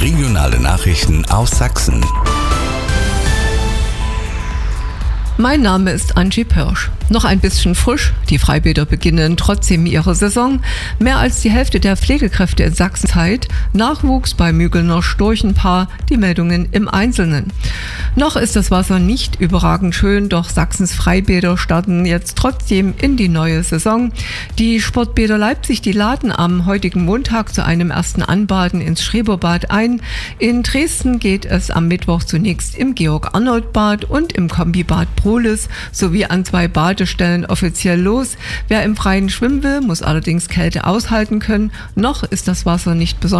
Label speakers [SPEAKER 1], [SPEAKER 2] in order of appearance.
[SPEAKER 1] Regionale Nachrichten aus Sachsen.
[SPEAKER 2] Mein Name ist Angie Pirsch. Noch ein bisschen frisch. Die Freibäder beginnen trotzdem ihre Saison. Mehr als die Hälfte der Pflegekräfte in Sachsen Zeit. Nachwuchs bei Mügelner Storchenpaar. Die Meldungen im Einzelnen. Noch ist das Wasser nicht überragend schön, doch Sachsens Freibäder starten jetzt trotzdem in die neue Saison. Die Sportbäder Leipzig, die laden am heutigen Montag zu einem ersten Anbaden ins Schreberbad ein. In Dresden geht es am Mittwoch zunächst im Georg-Arnold-Bad und im Kombibad Prohlis sowie an 2 Badestellen offiziell los. Wer im Freien schwimmen will, muss allerdings Kälte aushalten können. Noch ist das Wasser nicht besonders